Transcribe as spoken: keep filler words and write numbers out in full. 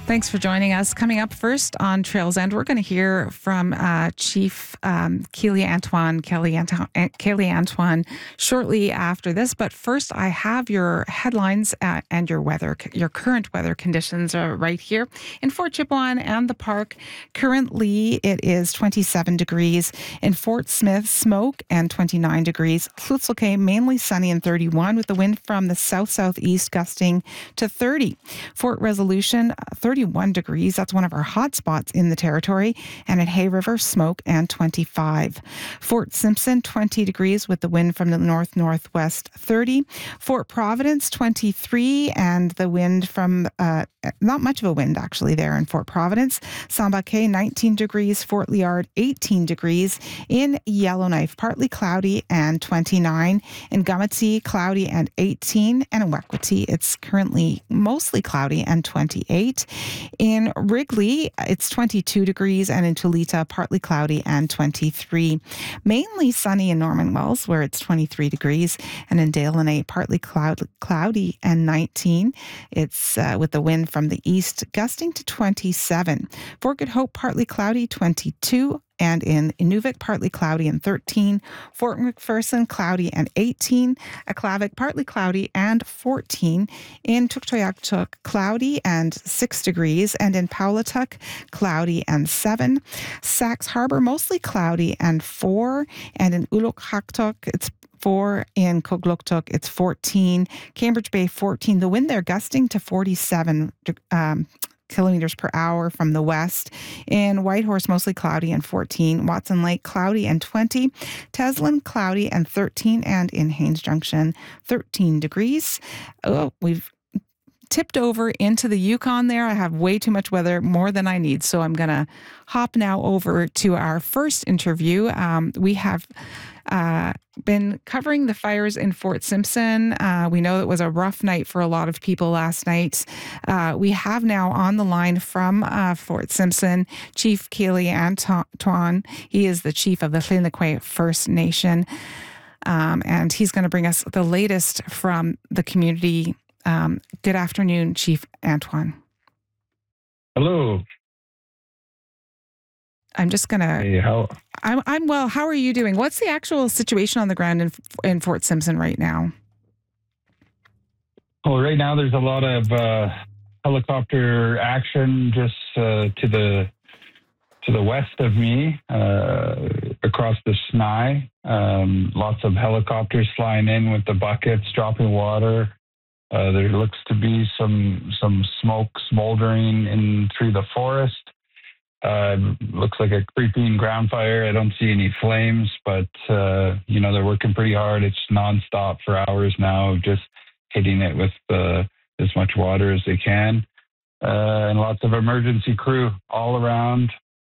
Thanks for joining us. Coming up first on Trails End, we're going to hear from uh, Chief um, Keely Antoine, Kelly, Anto- Kelly Antoine shortly after this. But first, I have your headlines uh, and your weather, your current weather conditions are right here in Fort Chipewyan and the park. Currently, it is twenty-seven degrees. In Fort Smith, smoke and twenty-nine degrees. Tlutselk'e, mainly sunny and thirty-one, with the wind from the south-southeast gusting to thirty. Fort Resolution, thirty-one degrees. That's one of our hot spots in the territory. And at Hay River, smoke and twenty-five. Fort Simpson, twenty degrees with the wind from the north-northwest, thirty. Fort Providence, twenty-three, and the wind from, uh, not much of a wind actually there in Fort Providence. Sambake, nineteen degrees. Fort Liard, eighteen degrees. In Yellowknife, partly cloudy and twenty-nine. In Gumatee, cloudy and eighteen. And in Wekwati, it's currently mostly cloudy and twenty-eight. In Wrigley, it's twenty-two degrees, and in Tulita, partly cloudy and twenty-three. Mainly sunny in Norman Wells, where it's twenty-three degrees, and in Dale and A, partly cloud, cloudy and nineteen. It's uh, with the wind from the east gusting to twenty-seven. Fort Good Hope, partly cloudy, twenty-two. And in Inuvik, partly cloudy and thirteen. Fort McPherson, cloudy and eighteen. Aklavik, partly cloudy and fourteen. In Tuktoyaktuk, cloudy and six degrees. And in Powlatuck, cloudy and seven. Sax Harbor, mostly cloudy and four. And in Ulukaktuk, it's four. In Kogluktuk, it's fourteen. Cambridge Bay, fourteen. The wind there gusting to forty-seven um, kilometers per hour from the west. In Whitehorse, mostly cloudy and fourteen. Watson Lake, cloudy and twenty. Teslin, cloudy and thirteen. And in Haines Junction, thirteen degrees. Oh, we've tipped over into the Yukon there. I have way too much weather, more than I need. So I'm going to hop now over to our first interview. Um, we have uh, been covering the fires in Fort Simpson. Uh, we know it was a rough night for a lot of people last night. Uh, we have now on the line from uh, Fort Simpson, Chief Keely Antoine. He is the chief of the Tl'inlequet First Nation. Um, and he's going to bring us the latest from the community. Um, good afternoon, Chief Antoine. Hello. I'm just gonna. Hey, how? I'm I'm well. How are you doing? What's the actual situation on the ground in in Fort Simpson right now? Well, right now there's a lot of uh, helicopter action just uh, to the to the west of me, uh, across the Snai. Um, lots of helicopters flying in with the buckets, dropping water. Uh, there looks to be some some smoke smoldering in through the forest. Uh, looks like a creeping ground fire. I don't see any flames, but uh, you know, they're working pretty hard. It's nonstop for hours now, just hitting it with uh, as much water as they can. Uh, and lots of emergency crew all around.